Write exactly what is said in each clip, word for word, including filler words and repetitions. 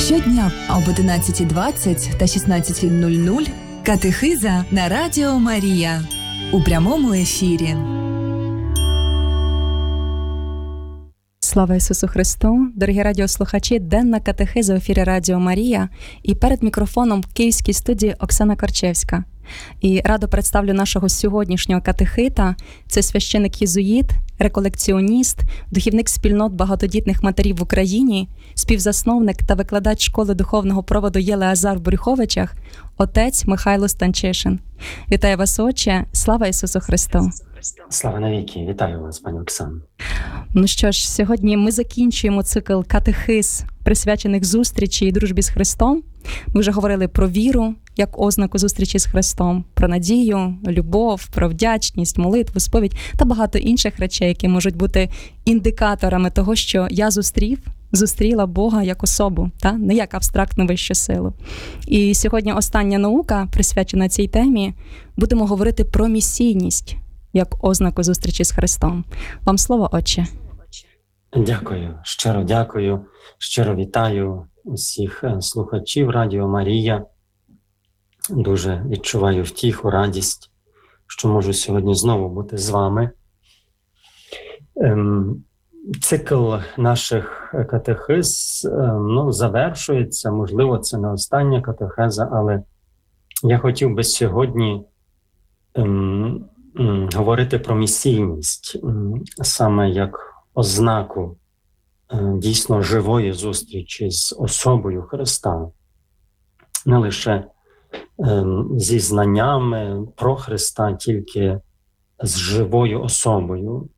Щодня об одинадцятій двадцять та шістнадцятій нуль нуль катехиза на Радіо Марія у прямому ефірі. Слава Ісусу Христу! Дорогі радіослухачі, денна катехиза в ефірі Радіо Марія. І перед мікрофоном в київській студії Оксана Корчевська. І радо представлю нашого сьогоднішнього катехита. Це священик-єзуїт, реколекціоніст, духівник спільнот багатодітних матерів в Україні, співзасновник та викладач школи духовного проводу Єлеазар в Брюховичах, отець Михайло Станчишин. Вітаю вас, отче! Слава Ісусу Христу! Слава навіки! Вітаю вас, пані Оксано! Ну що ж, сьогодні ми закінчуємо цикл катехиз, присвячених зустрічі і дружбі з Христом. Ми вже говорили про віру, як ознаку зустрічі з Христом, про надію, любов, про вдячність, молитву, сповідь та багато інших речей, які можуть бути індикаторами того, що я зустрів, зустріла Бога як особу, та не як абстрактну вищу силу. І сьогодні остання наука, присвячена цій темі, будемо говорити про місійність, як ознаку зустрічі з Христом. Вам слово, отче. Дякую, щиро дякую, щиро вітаю усіх слухачів Радіо Марія. Дуже відчуваю втіху, радість, що можу сьогодні знову бути з вами. Цикл наших катехиз ну, завершується, можливо, це не остання катехеза, але я хотів би сьогодні ем, ем, говорити про місійність, ем, саме як ознаку е, дійсно живої зустрічі з особою Христа. Не лише зі знаннями про Христа, тільки з живою особою.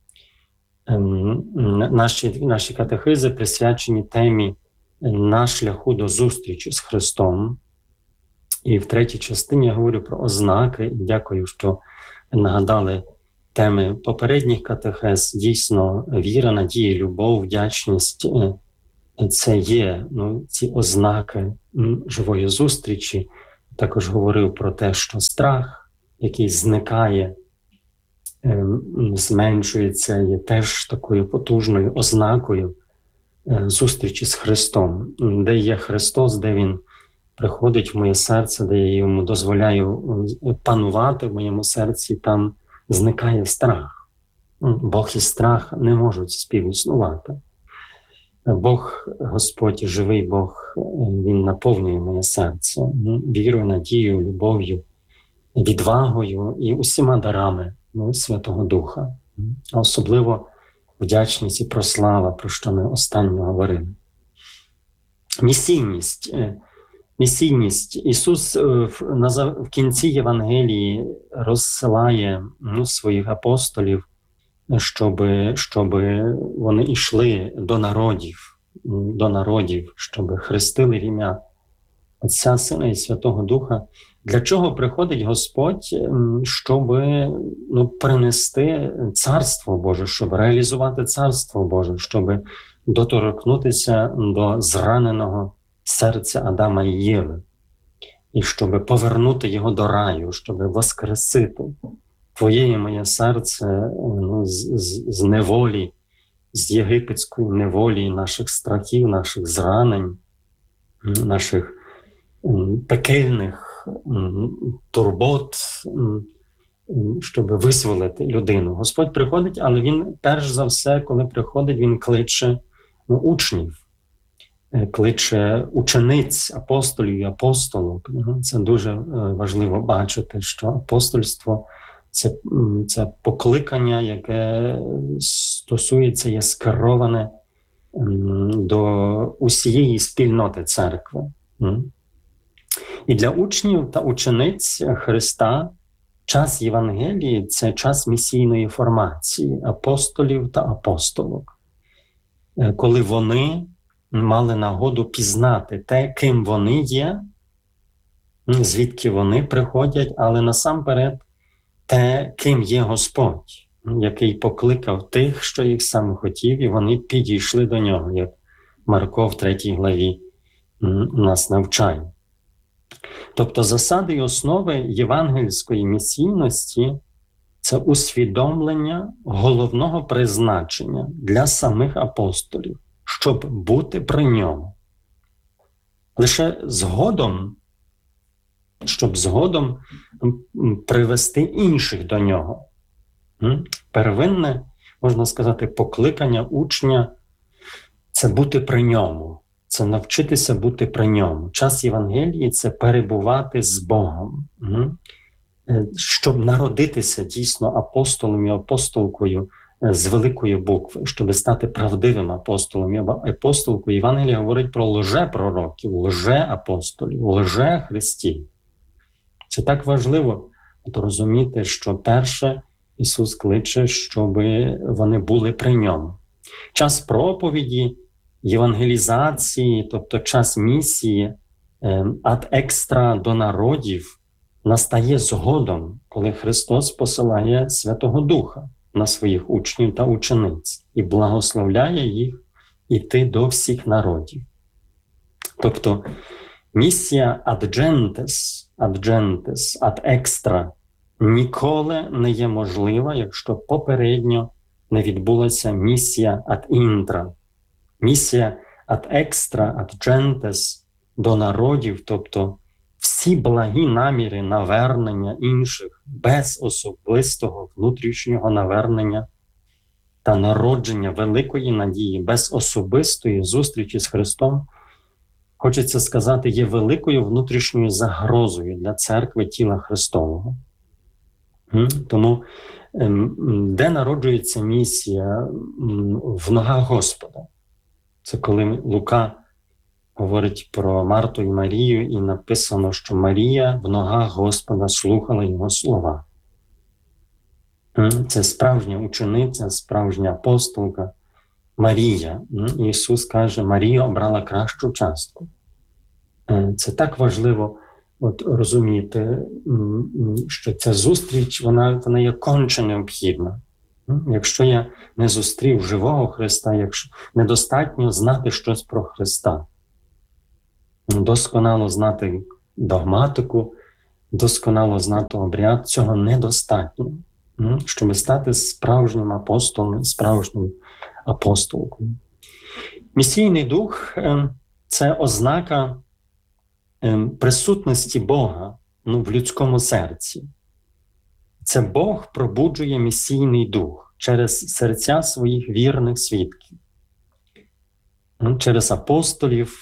Наші, наші катехизи присвячені темі «На шляху до зустрічі з Христом». І в третій частині я говорю про ознаки. І дякую, що нагадали теми попередніх катехез. Дійсно, віра, надія, любов, вдячність – це є ну, ці ознаки живої зустрічі. Також говорив про те, що страх, який зникає, зменшується, є теж такою потужною ознакою зустрічі з Христом. Де є Христос, де Він приходить в моє серце, де я йому дозволяю панувати в моєму серці, там зникає страх. Бог і страх не можуть співіснувати. Бог, Господь, живий Бог, Він наповнює моє серце вірою, надією, любов'ю, відвагою і усіма дарами ну, Святого Духа. А особливо вдячність і прослава, про що ми останньо говорили. Місійність. Місійність. Ісус в кінці Євангелії розсилає ну, своїх апостолів, щоб, щоб вони йшли до народів, до народів, щоб хрестили в ім'я Отця, Сина і Святого Духа. Для чого приходить Господь? Щоб ну, принести Царство Боже, щоб реалізувати Царство Боже, щоб доторкнутися до зраненого серця Адама і Єви, і щоб повернути його до раю, щоб воскресити твоє і моє серце ну, з, з, з неволі, з єгипетської неволі, наших страхів, наших зранень, наших м, пекельних м, турбот, м, щоб визволити людину. Господь приходить, але Він, перш за все, коли приходить, Він кличе ну, учнів, кличе учениць, апостолів і апостолок. Це дуже важливо бачити, що апостольство Це, це покликання, яке стосується, є скероване до усієї спільноти церкви. І для учнів та учениць Христа час Євангелії – це час місійної формації апостолів та апостолок. Коли вони мали нагоду пізнати те, ким вони є, звідки вони приходять, але насамперед те, ким є Господь, який покликав тих, що їх сам хотів, і вони підійшли до нього, як Марко в третій главі нас навчає. Тобто засади і основи євангельської місійності – це усвідомлення головного призначення для самих апостолів, щоб бути при ньому. лише згодом, щоб згодом привести інших до нього. Первинне, можна сказати, покликання учня – це бути при ньому, це навчитися бути при ньому. Час Євангелії – це перебувати з Богом, щоб народитися дійсно апостолом і апостолкою з великої букви, щоб стати правдивим апостолом і апостолкою. Євангелія говорить про лже-пророків, лже-апостолів, лже-христів. Це так важливо розуміти, що перше Ісус кличе, щоб вони були при ньому. Час проповіді, євангелізації, тобто час місії ад екстра до народів настає згодом, коли Христос посилає Святого Духа на своїх учнів та учениць і благословляє їх іти до всіх народів. Тобто місія ad gentes, ad gentes, ad extra ніколи не є можлива, якщо попередньо не відбулася місія ad intra. Місія ad extra, ad gentes до народів, тобто всі благі наміри навернення інших без особистого внутрішнього навернення та народження великої надії, без особистої зустрічі з Христом, хочеться сказати, є великою внутрішньою загрозою для церкви тіла Христового. Тому де народжується місія? В ногах Господа. Це коли Лука говорить про Марту і Марію, і написано, що Марія в ногах Господа слухала його слова. Це справжня учениця, справжня апостолка Марія. Ісус каже, Марія обрала кращу частку. Це так важливо от, розуміти, що ця зустріч, вона, вона є конче необхідна. Якщо я не зустрів живого Христа, якщо недостатньо знати щось про Христа, досконало знати догматику, досконало знати обряд, цього недостатньо, щоб стати справжнім апостолом, справжнім апостолкою. Місійний дух – це ознака присутності Бога, ну, в людському серці. Це Бог пробуджує місійний дух через серця своїх вірних свідків. Через апостолів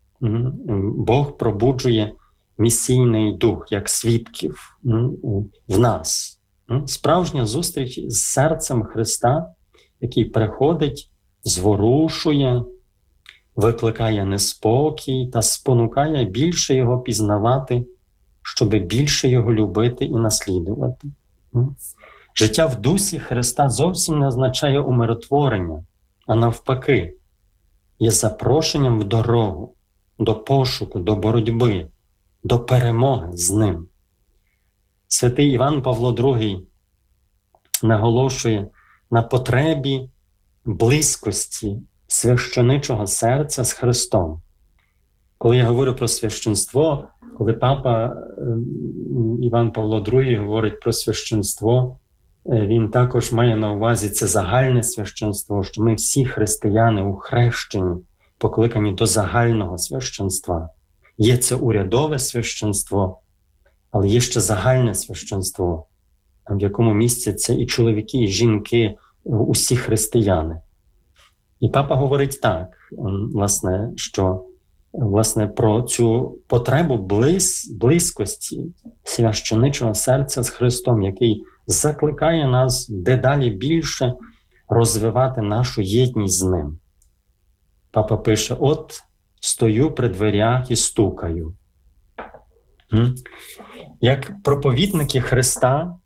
Бог пробуджує місійний дух, як свідків в нас. Справжня зустріч з серцем Христа, який приходить, зворушує, викликає неспокій та спонукає більше його пізнавати, щоб більше його любити і наслідувати. Життя в дусі Христа зовсім не означає умиротворення, а навпаки, є запрошенням в дорогу, до пошуку, до боротьби, до перемоги з ним. Святий Іван Павло другий наголошує на потребі близькості священичого серця з Христом. Коли я говорю про священство, коли папа Іван Павло другий говорить про священство, він також має на увазі це загальне священство, що ми всі християни у хрещенні, покликані до загального священства. Є це урядове священство, але є ще загальне священство, в якому містяться і чоловіки, і жінки, усі християни. І папа говорить так, власне, що власне, про цю потребу близ, близькості священичого серця з Христом, який закликає нас дедалі більше розвивати нашу єдність з Ним. Папа пише, от стою при дверях і стукаю. Як проповідники Христа,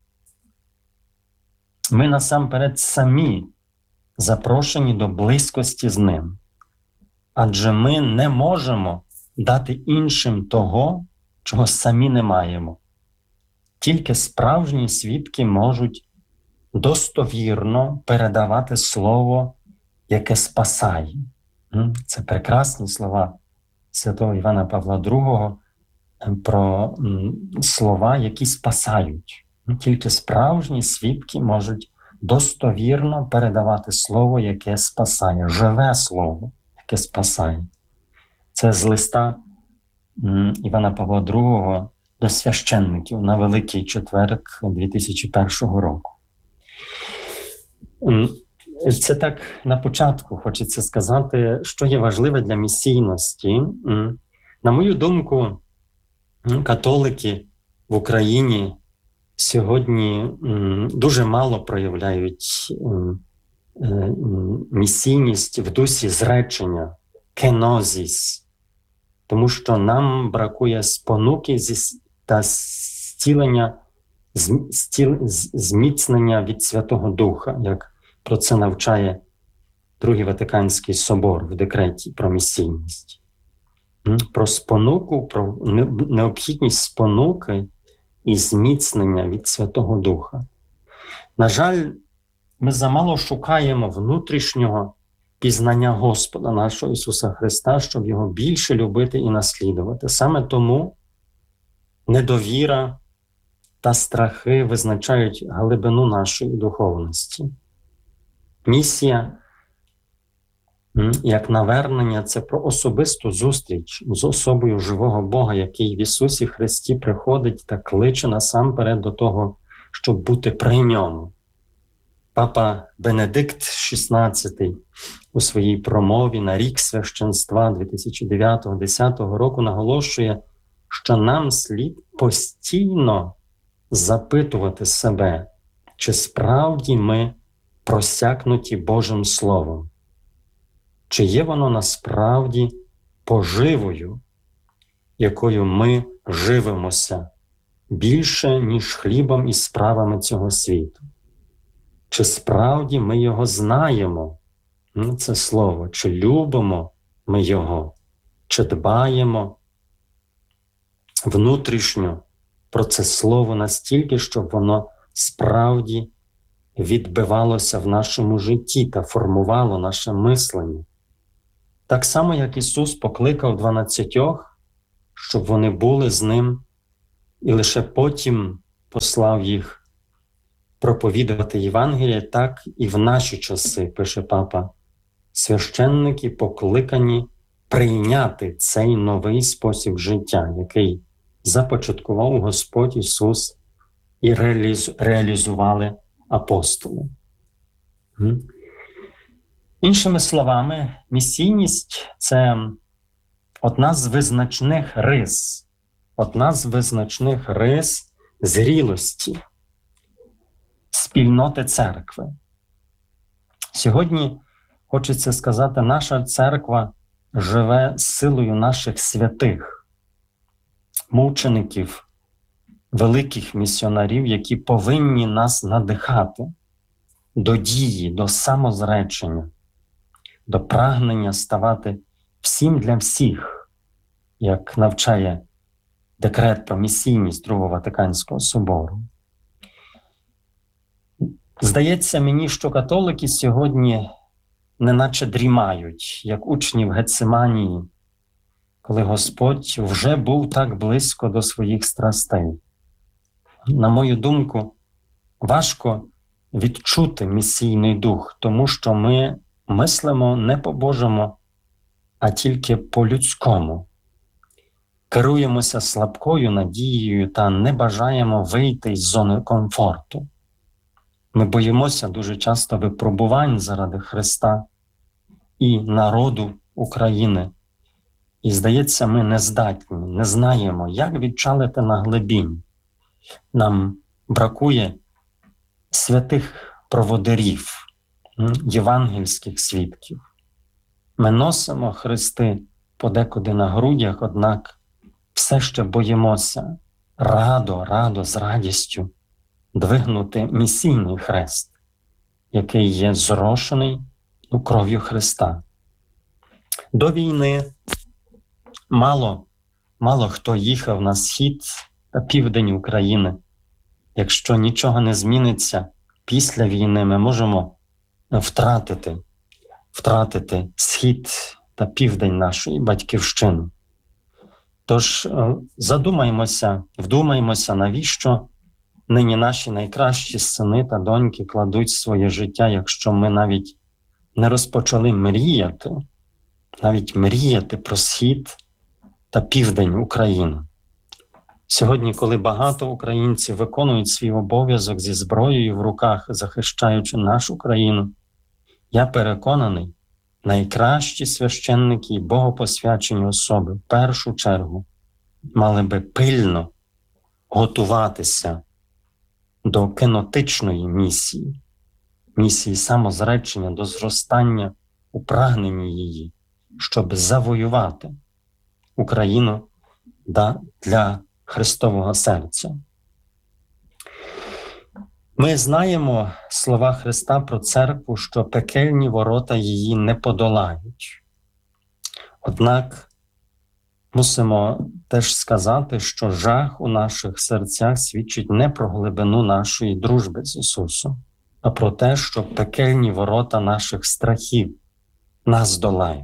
ми насамперед самі запрошені до близькості з Ним. Адже ми не можемо дати іншим того, чого самі не маємо. Тільки справжні свідки можуть достовірно передавати слово, яке спасає. Це прекрасні слова святого Івана Павла другого про слова, які спасають. Тільки справжні свідки можуть достовірно передавати слово, яке спасає, живе слово, яке спасає. Це з листа Івана Павла другого до священників на Великий четверг дві тисячі першого року. Це так на початку хочеться сказати, що є важливе для місійності. На мою думку, католики в Україні сьогодні дуже мало проявляють місійність в дусі зречення, кенозіс, тому що нам бракує спонуки та зцілення, зміцнення від Святого Духа, як про це навчає Другий Ватиканський собор в декреті про місійність. Про спонуку, про необхідність спонуки і зміцнення від Святого Духа. На жаль, ми замало шукаємо внутрішнього пізнання Господа нашого Ісуса Христа, щоб Його більше любити і наслідувати. Саме тому недовіра та страхи визначають глибину нашої духовності. Місія, як навернення, це про особисту зустріч з особою живого Бога, який в Ісусі Христі приходить та кличе насамперед до того, щоб бути при Ньому. Папа Бенедикт шістнадцятий у своїй промові на рік священства дві тисячі дев'ятого - дві тисячі десятого року наголошує, що нам слід постійно запитувати себе, чи справді ми просякнуті Божим Словом, чи є воно насправді поживою, якою ми живемося більше, ніж хлібом і справами цього світу. Чи справді ми його знаємо, ну, це слово, чи любимо ми його, чи дбаємо внутрішньо про це слово настільки, щоб воно справді відбивалося в нашому житті та формувало наше мислення. Так само, як Ісус покликав дванадцятьох, щоб вони були з Ним, і лише потім послав їх проповідувати Євангеліє, так і в наші часи, пише Папа, священники покликані прийняти цей новий спосіб життя, який започаткував Господь Ісус і реалізували апостоли. Іншими словами, місійність – це одна з визначних рис, одна з визначних рис зрілості спільноти церкви. Сьогодні, хочеться сказати, наша церква живе силою наших святих, мучеників, великих місіонерів, які повинні нас надихати до дії, до самозречення, до прагнення ставати всім для всіх, як навчає декрет про місійність Другого Ватиканського собору. Здається мені, що католики сьогодні неначе дрімають, як учні в Гециманії, коли Господь вже був так близько до своїх страстей. На мою думку, важко відчути місійний дух, тому що ми мислимо не по-божому, а тільки по-людському. Керуємося слабкою надією та не бажаємо вийти із зони комфорту. Ми боїмося дуже часто випробувань заради Христа і народу України. І, здається, ми не здатні, не знаємо, як відчалити на глибінь. Нам бракує святих проводирів, євангельських свідків. Ми носимо хрести подекуди на грудях, однак все ще боїмося радо, радо, з радістю двигнути місійний хрест, який є зрошений у кров'ю Христа. До війни мало, мало хто їхав на схід та південь України. Якщо нічого не зміниться після війни, ми можемо втратити, втратити схід та південь нашої батьківщини. Тож задумаємося, вдумаємося, навіщо нині наші найкращі сини та доньки кладуть своє життя, якщо ми навіть не розпочали мріяти, навіть мріяти про схід та південь України. Сьогодні, коли багато українців виконують свій обов'язок зі зброєю в руках, захищаючи нашу країну, я переконаний, найкращі священники і богопосвячені особи в першу чергу мали би пильно готуватися до кенотичної місії, місії самозречення, до зростання у прагненні її, щоб завоювати Україну для Христового серця. Ми знаємо слова Христа про церкву, що пекельні ворота її не подолають. Однак мусимо теж сказати, що жах у наших серцях свідчить не про глибину нашої дружби з Ісусом, а про те, що пекельні ворота наших страхів нас здолають.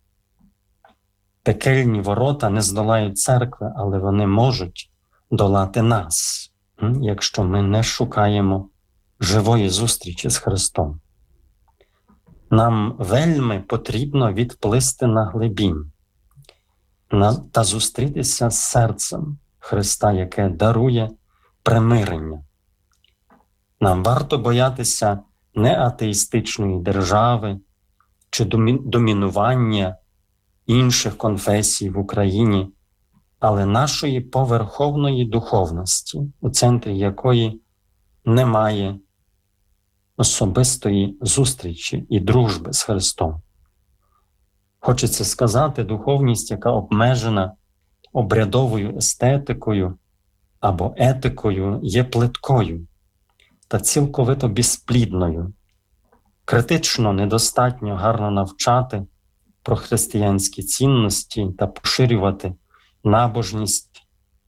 Пекельні ворота не здолають церкви, але вони можуть долати нас, якщо ми не шукаємо живої зустрічі з Христом. Нам вельми потрібно відплисти на глибінь та зустрітися з серцем Христа, яке дарує примирення. Нам варто боятися не атеїстичної держави чи домінування інших конфесій в Україні, але нашої поверховної духовності, у центрі якої немає особистої зустрічі і дружби з Христом. Хочеться сказати, духовність, яка обмежена обрядовою естетикою або етикою, є плиткою та цілковито безплідною. Критично недостатньо гарно навчати про християнські цінності та поширювати набожність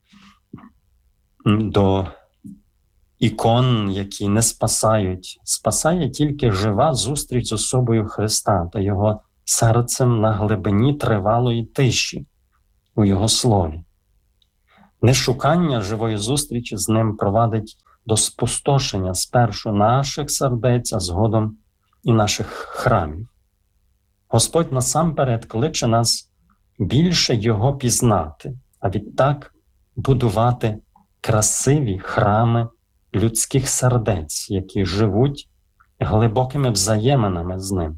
до ікон, які не спасають. Спасає тільки жива зустріч з особою Христа та Його серцем на глибині тривалої тиші у Його слові. Нешукання живої зустрічі з Ним провадить до спустошення спершу наших сердець, а згодом і наших храмів. Господь насамперед кличе нас більше Його пізнати, а відтак будувати красиві храми людських сердець, які живуть глибокими взаєминами з Ним.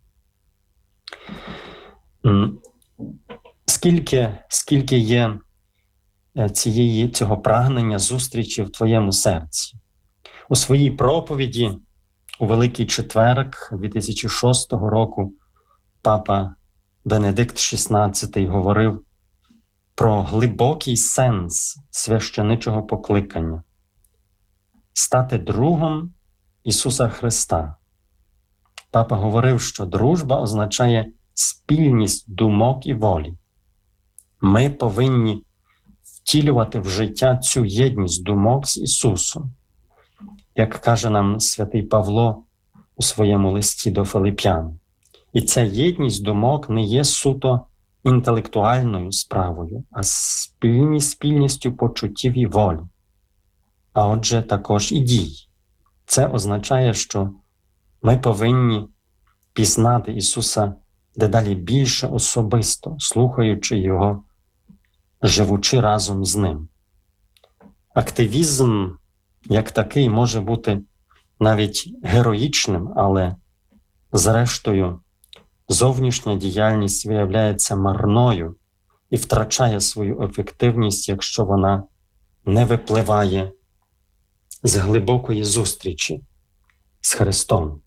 Скільки, скільки є цієї, цього прагнення зустрічі в твоєму серці? У своїй проповіді у Великий Четверг дві тисячі шостого року папа Бенедикт шістнадцятий говорив про глибокий сенс священичого покликання – стати другом Ісуса Христа. Папа говорив, що дружба означає спільність думок і волі. Ми повинні втілювати в життя цю єдність думок з Ісусом. Як каже нам святий Павло у своєму листі до Филип'ян. І ця єдність думок не є суто інтелектуальною справою, а спільні спільністю почуттів і волі. А отже, також і дій. Це означає, що ми повинні пізнати Ісуса дедалі більше особисто, слухаючи Його, живучи разом з Ним. Активізм як такий може бути навіть героїчним, але зрештою зовнішня діяльність виявляється марною і втрачає свою ефективність, якщо вона не випливає з глибокої зустрічі з Христом.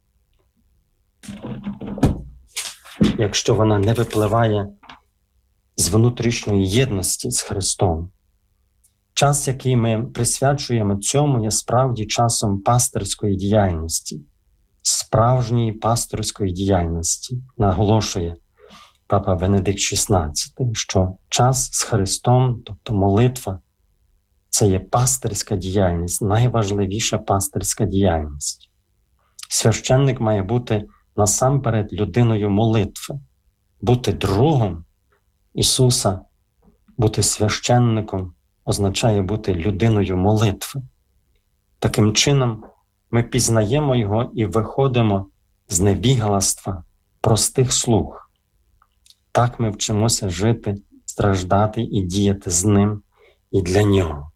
Якщо вона не випливає з внутрішньої єдності з Христом. Час, який ми присвячуємо цьому, є справді часом пастирської діяльності, справжньої пасторської діяльності, наголошує папа Бенедикт шістнадцятий, що час з Христом, тобто молитва, це є пастирська діяльність, найважливіша пастирська діяльність. Священник має бути насамперед людиною молитви, бути другом Ісуса, бути священником означає бути людиною молитви. Таким чином ми пізнаємо Його і виходимо з невігластва простих слуг. Так ми вчимося жити страждати і діяти з ним і для нього.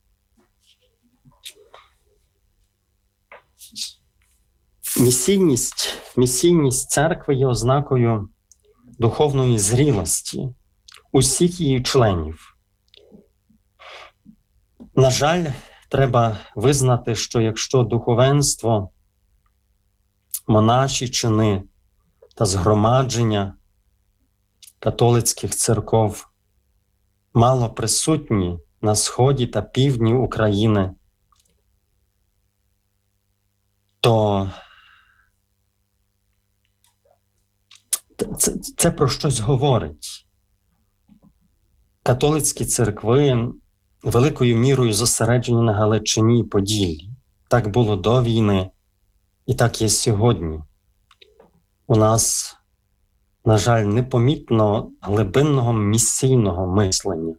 Місійність, місійність церкви є ознакою духовної зрілості усіх її членів. На жаль, треба визнати, що якщо духовенство, монаші чини та згромадження католицьких церков мало присутні на сході та півдні України, то це, це про щось говорить. Католицькі церкви великою мірою зосереджені на Галичині і Поділлі. Так було до війни і так є сьогодні. У нас, на жаль, непомітно глибинного місійного мислення.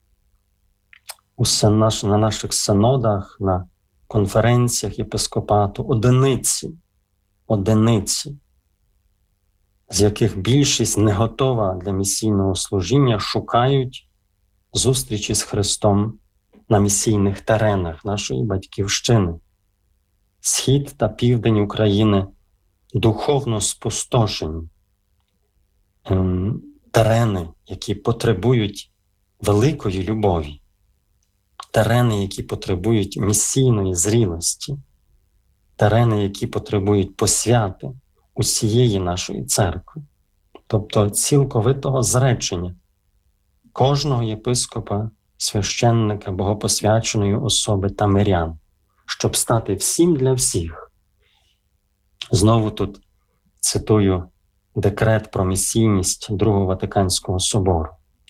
Усе наш, на наших синодах, на конференціях єпископату одиниці, одиниці, з яких більшість не готова для місійного служіння, шукають зустрічі з Христом на місійних теренах нашої батьківщини. Схід та південь України духовно спустошені. Ем, терени, які потребують великої любові. Терени, які потребують місійної зрілості. Терени, які потребують посвяти усієї нашої церкви. Тобто цілковитого зречення кожного єпископа, священника, богопосвяченої особи та мирян, щоб стати всім для всіх. Знову тут цитую декрет про місійність Другого Ватиканського собору.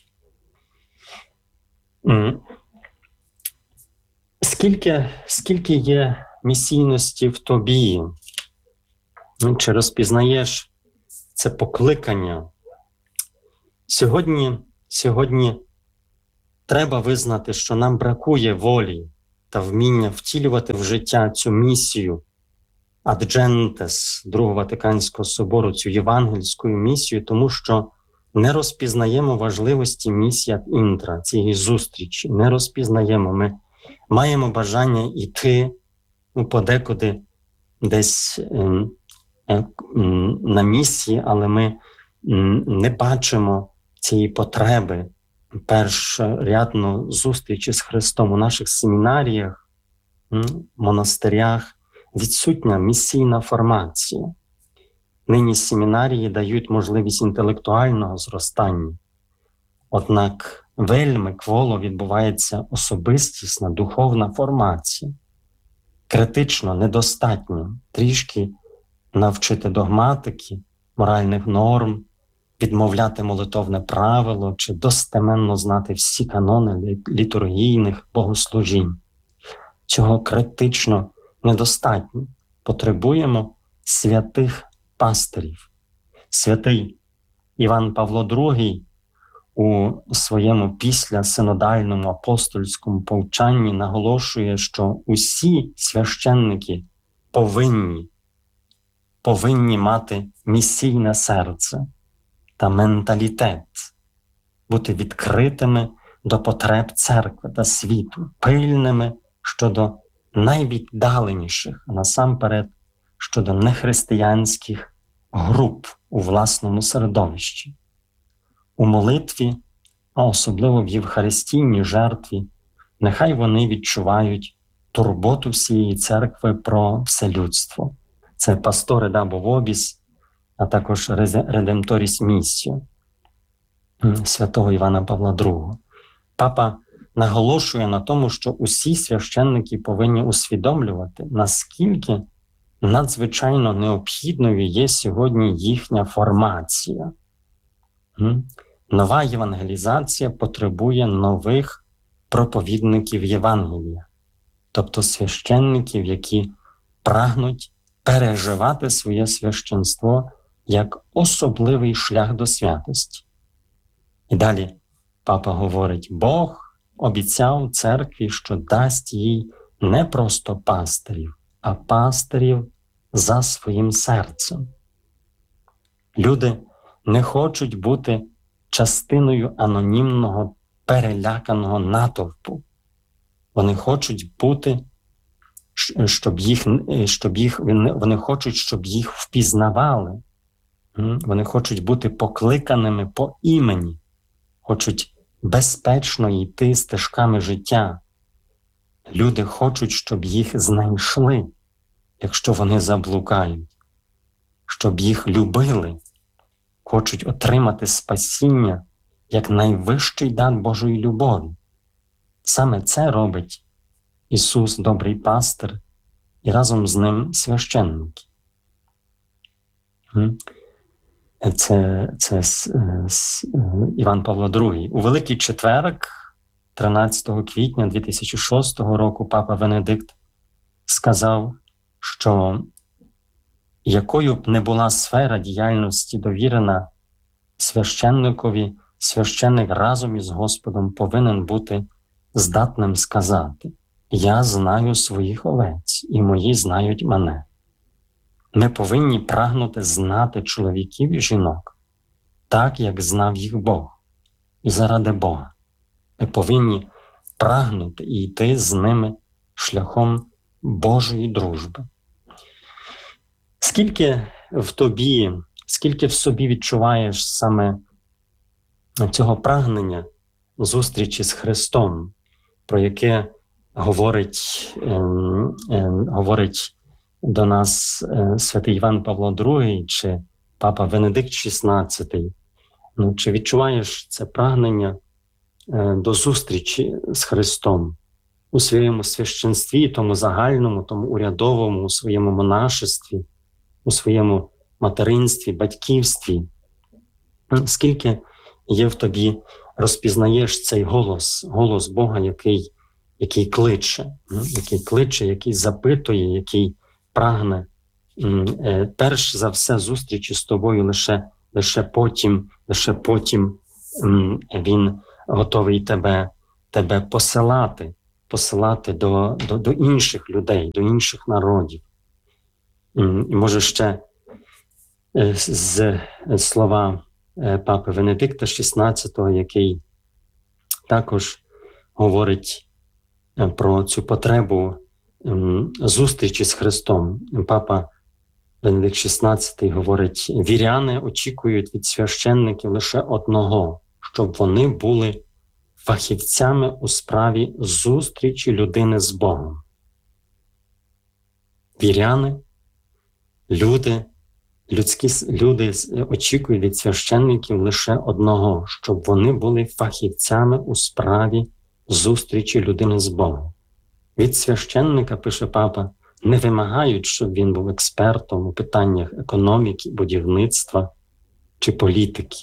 Скільки, скільки є місійності в тобі? Чи розпізнаєш це покликання? Сьогодні, сьогодні треба визнати, що нам бракує волі та вміння втілювати в життя цю місію аджентес Другого Ватиканського собору, цю євангельську місію, тому що не розпізнаємо важливості місії ад інтра, цієї зустрічі, не розпізнаємо. Ми маємо бажання йти, ну, подекуди десь е, е, на місії, але ми е, не бачимо цієї потреби першорядно зустрічі з Христом. У наших семінаріях, е, монастирях відсутня місійна формація. Нині семінарії дають можливість інтелектуального зростання. Однак вельми кволо відбувається особистісна, духовна формація. Критично недостатньо трішки навчити догматики, моральних норм, відмовляти молитовне правило чи достеменно знати всі канони літургійних богослужінь. Цього критично недостатньо. Потребуємо святих пастирів. Святий Іван Павло другий у своєму післясинодальному апостольському повчанні наголошує, що усі священники повинні, повинні мати місійне серце та менталітет, бути відкритими до потреб церкви та світу, пильними щодо найвіддаленіших, а насамперед щодо нехристиянських груп у власному середовищі. У молитві, а особливо в євхаристійній жертві, нехай вони відчувають турботу всієї церкви про все людство. Це пасторе дабо вобіс, а також редемторіс місіо святого Івана Павла другого. Папа наголошує на тому, що усі священники повинні усвідомлювати, наскільки надзвичайно необхідною є сьогодні їхня формація. Нова євангелізація потребує нових проповідників Євангелія, тобто священників, які прагнуть переживати своє священство як особливий шлях до святості. І далі папа говорить, Бог обіцяв церкві, що дасть їй не просто пастирів, а пастирів за своїм серцем. Люди не хочуть бути частиною анонімного, переляканого натовпу. Вони хочуть бути, щоб їх, щоб їх, вони хочуть, щоб їх впізнавали. Вони хочуть бути покликаними по імені, хочуть безпечно йти стежками життя. Люди хочуть, щоб їх знайшли, якщо вони заблукають, щоб їх любили, хочуть отримати спасіння як найвищий дар Божої любові. Саме це робить Ісус, добрий пастир, і разом з ним священники. Це, це Іван Павло другий. У Великий Четверг, тринадцятого квітня дві тисячі шостого року, папа Венедикт сказав, що якою б не була сфера діяльності довірена священникові, священник разом із Господом повинен бути здатним сказати: «Я знаю своїх овець, і мої знають мене». Ми повинні прагнути знати чоловіків і жінок, так, як знав їх Бог, і заради Бога. Ми повинні прагнути і йти з ними шляхом Божої дружби. Скільки в тобі, скільки в собі відчуваєш саме цього прагнення зустрічі з Христом, про яке говорить, е, е, говорить до нас е, святий Іван Павло другий чи папа Венедикт шістнадцятий. Ну, чи відчуваєш це прагнення е, до зустрічі з Христом у своєму священстві, тому загальному, тому урядовому, у своєму монашестві, у своєму материнстві, батьківстві? Скільки є в тобі, розпізнаєш цей голос, голос Бога, який, який кличе, який кличе, який запитує, який прагне перш за все зустрічі з тобою, лише, лише потім, лише потім він готовий тебе, тебе посилати, посилати до, до, до інших людей, до інших народів. І може ще з слова папи Венедикта шістнадцятого, який також говорить про цю потребу зустрічі з Христом. Папа Венедикт шістнадцятий говорить: «Віряни очікують від священників лише одного, щоб вони були фахівцями у справі зустрічі людини з Богом». Віряни, люди, людські люди очікують від священників лише одного, щоб вони були фахівцями у справі зустрічі людини з Богом. Від священника, пише папа, не вимагають, щоб він був експертом у питаннях економіки, будівництва чи політики.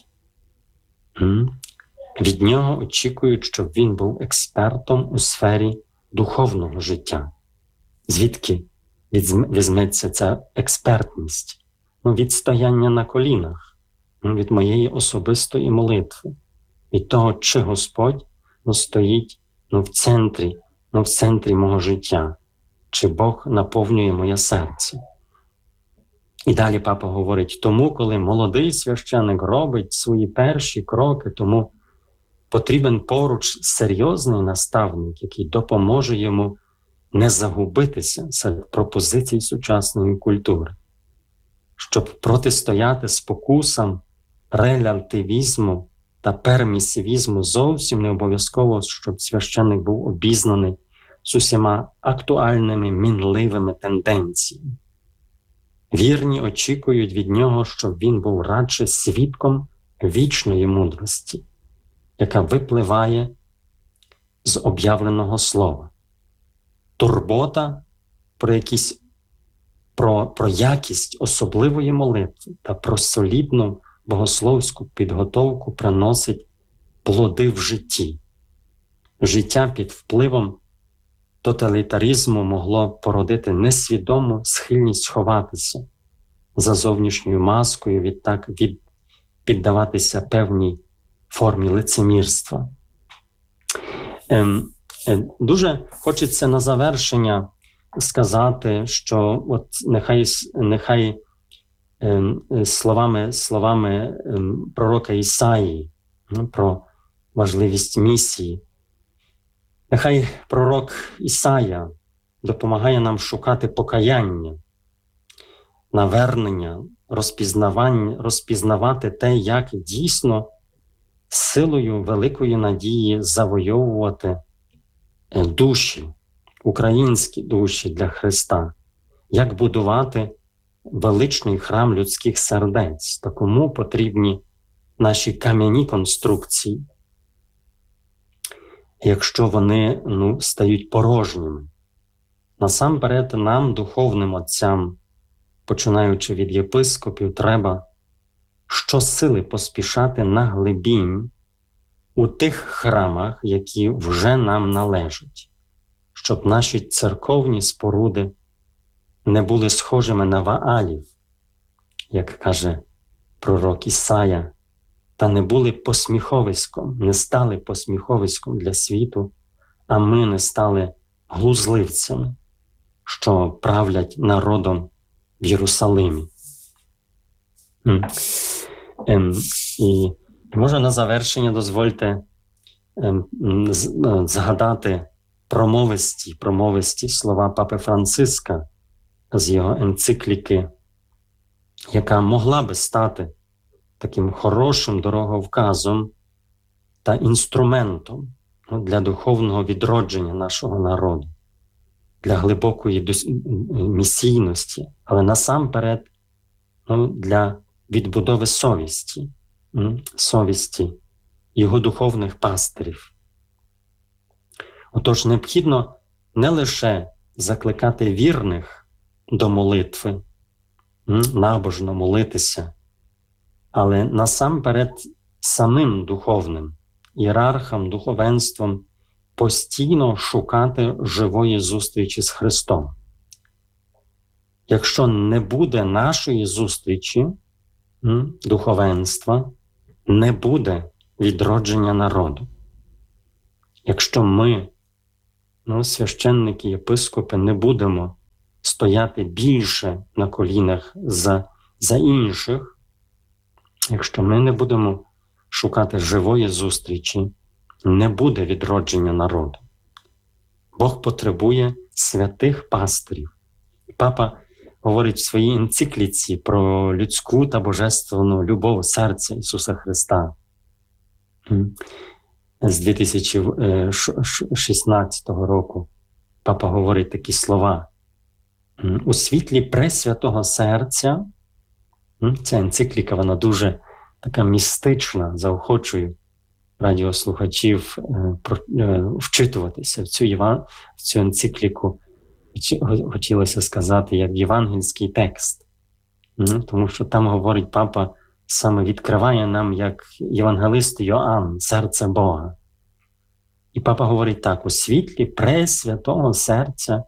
Від нього очікують, щоб він був експертом у сфері духовного життя. Звідки візьметься ця експертність? Ну, від стояння на колінах, від моєї особистої молитви, від того, чи Господь ну, стоїть ну, в центрі, ну, в центрі мого життя, чи Бог наповнює моє серце. І далі папа говорить: тому, коли молодий священик робить свої перші кроки, тому потрібен поруч серйозний наставник, який допоможе йому не загубитися серед пропозицій сучасної культури, щоб протистояти спокусам релятивізму та пермісивізму. Зовсім не обов'язково, щоб священник був обізнаний з усіма актуальними мінливими тенденціями. Вірні очікують від нього, щоб він був радше свідком вічної мудрості, яка випливає з об'явленого слова. Турбота про якісь Про, про якість особливої молитви та про солідну богословську підготовку приносить плоди в житті. Життя під впливом тоталітаризму могло породити несвідому схильність ховатися за зовнішньою маскою, відтак від, піддаватися певній формі лицемірства. Ем, е, дуже хочеться на завершення сказати, що от нехай, нехай ем, словами, словами ем, пророка Ісаї, про важливість місії. Нехай пророк Ісая допомагає нам шукати покаяння, навернення, розпізнавання, розпізнавати те, як дійсно силою великої надії завойовувати душі, українські душі для Христа, як будувати величний храм людських сердець. Та кому потрібні наші кам'яні конструкції, якщо вони ну, стають порожніми. Насамперед нам, духовним отцям, починаючи від єпископів, треба щосили поспішати на глибінь у тих храмах, які вже нам належать, щоб наші церковні споруди не були схожими на Ваалів, як каже пророк Ісая, та не були посміховиськом, не стали посміховиськом для світу, а ми не стали глузливцями, що правлять народом в Єрусалимі. Ем, і може на завершення дозвольте ем, згадати промовисті, промовисті слова Папи Франциска з його енцикліки, яка могла би стати таким хорошим дороговказом та інструментом ну, для духовного відродження нашого народу, для глибокої місійності, але насамперед ну, для відбудови совісті, совісті його духовних пастирів. Отож, необхідно не лише закликати вірних до молитви, набожно молитися, але насамперед самим духовним, ієрархам, духовенством постійно шукати живої зустрічі з Христом. Якщо не буде нашої зустрічі, духовенства, не буде відродження народу. Якщо ми, ну, священники, єпископи, не будемо стояти більше на колінах за, за інших, якщо ми не будемо шукати живої зустрічі, не буде відродження народу. Бог потребує святих пастирів. Папа говорить в своїй енцикліці про людську та божественну любов серця Ісуса Христа. З дві тисячі шістнадцятого року Папа говорить такі слова. У світлі пресвятого серця, ця енцикліка, вона дуже така містична, заохочую радіослухачів вчитуватися в цю, в цю енцикліку. Хотілося сказати, як євангельський текст. Тому що там, говорить Папа, саме відкриває нам, як євангелист Йоанн, серце Бога. І Папа говорить так, у світлі пресвятого серця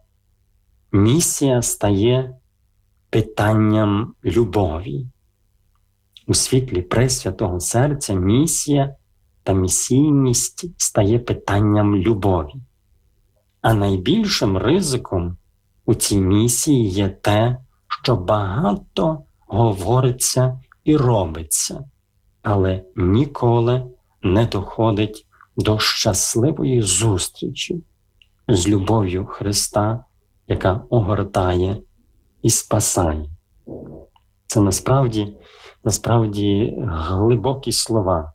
місія стає питанням любові. У світлі пресвятого серця місія та місійність стає питанням любові. А найбільшим ризиком у цій місії є те, що багато говориться і робиться, але ніколи не доходить до щасливої зустрічі з любов'ю Христа, яка огортає і спасає. Це насправді, насправді глибокі слова.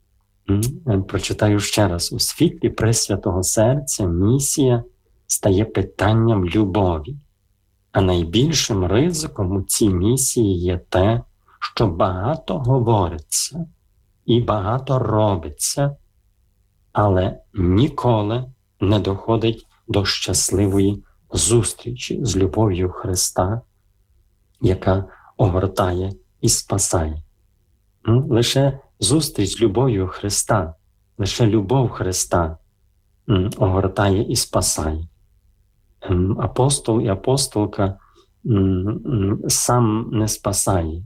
Прочитаю ще раз. У світлі пресвятого серця місія стає питанням любові. А найбільшим ризиком у цій місії є те, що багато говориться і багато робиться, але ніколи не доходить до щасливої зустрічі з любов'ю Христа, яка огортає і спасає. Лише зустріч з любов'ю Христа, лише любов Христа огортає і спасає. Апостол і апостолка сам не спасає.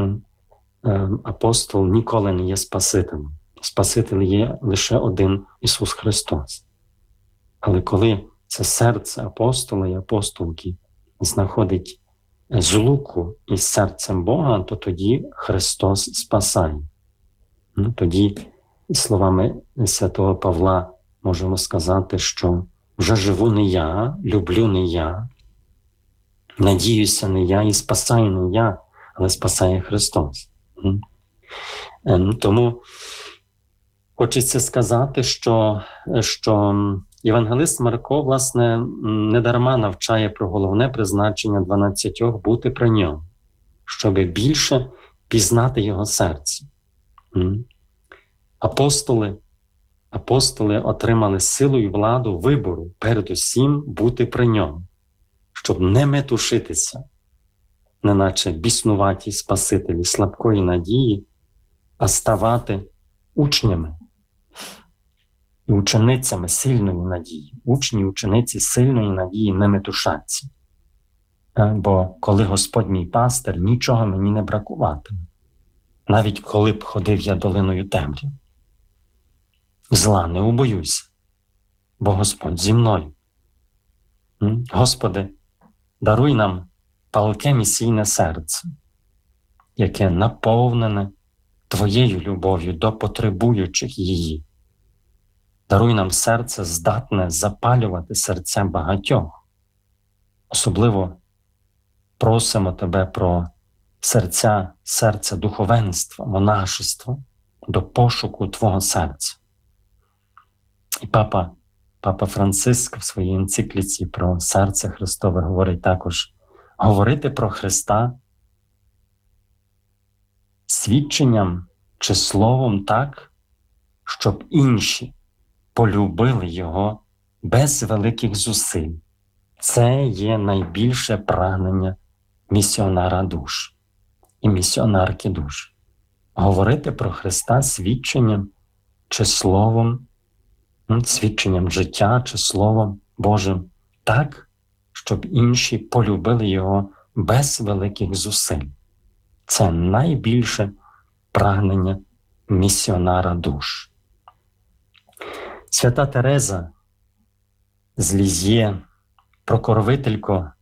Апостол ніколи не є Спасителем. Спаситель є лише один Ісус Христос. Але коли це серце апостола і апостолки знаходить злуку із серцем Бога, то тоді Христос спасає. Тоді словами святого Павла можемо сказати, що вже живу не я, люблю не я, надіюся не я і спасаю не я, але спасає Христос. Тому хочеться сказати, що, що євангелист Марко, власне, недарма навчає про головне призначення дванадцятьох бути при ньому, щоб більше пізнати його серце. Апостоли, апостоли отримали силу і владу вибору, передусім бути при ньому, щоб не метушитися, неначе біснуваті спасителі слабкої надії, а ставати учнями і ученицями сильної надії. Учні і учениці сильної надії не метушаться. Бо коли Господь мій пастир, нічого мені не бракуватиме. Навіть коли б ходив я долиною темряви. Зла не убоюся, бо Господь зі мною. Господи, даруй нам палке місійне серце, яке наповнене Твоєю любов'ю до потребуючих її. Даруй нам серце, здатне запалювати серця багатьох. Особливо просимо Тебе про серця, серце духовенства, монашества, до пошуку Твого серця. І папа, папа Франциск в своїй енцикліці про серце Христове говорить також: говорити про Христа свідченням чи словом так, щоб інші полюбили Його без великих зусиль. Це є найбільше прагнення місіонара душ і місіонарки душ. Говорити про Христа свідченням чи словом, свідченням життя чи Словом Божим так, щоб інші полюбили Його без великих зусиль. Це найбільше прагнення місіонара душ. Свята Тереза з Лізьє, прокровителько